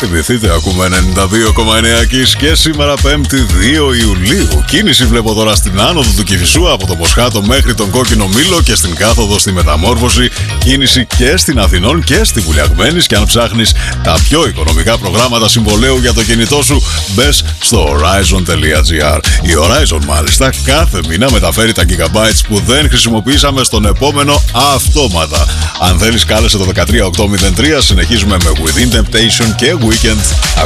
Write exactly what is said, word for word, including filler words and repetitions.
Θυμηθείτε, ακούμε ενενήντα δύο κόμμα εννέα Kiss και σήμερα Πέμπτη δύο Ιουλίου. Κίνηση βλέπω τώρα στην άνοδο του Κηφισού από το Μοσχάτο μέχρι τον Κόκκινο Μήλο και στην κάθοδο στη Μεταμόρφωση. Κίνηση και στην Αθηνών και στη Βουλιαγμένης. Και αν ψάχνεις τα πιο οικονομικά προγράμματα συμβολέου για το κινητό σου, μπες στο horizon τελεία gr. Η Horizon μάλιστα κάθε μήνα μεταφέρει τα gigabytes που δεν χρησιμοποιήσαμε στον επόμενο αυτόματα. Αν θέλεις, κάλεσε το ένα τρία οκτώ μηδέν τρία. Συνεχίζουμε με Within Temptation και Weekend.